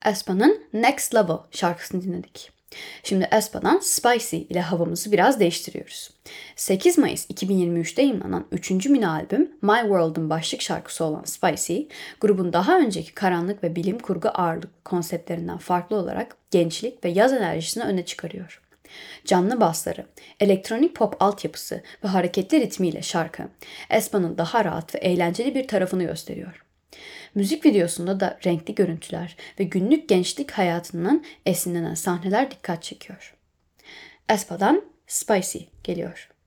aespa'nın Next Level şarkısını dinledik. Şimdi aespa'dan Spicy ile havamızı biraz değiştiriyoruz. 8 Mayıs 2023'te yayınlanan 3. mini albüm My World'un başlık şarkısı olan Spicy, grubun daha önceki karanlık ve bilim kurgu ağırlıklı konseptlerinden farklı olarak gençlik ve yaz enerjisini öne çıkarıyor. Canlı basları, elektronik pop altyapısı ve hareketli ritmiyle şarkı, aespa'nın daha rahat ve eğlenceli bir tarafını gösteriyor. Müzik videosunda da renkli görüntüler ve günlük gençlik hayatından esinlenen sahneler dikkat çekiyor. aespa'dan Spicy geliyor.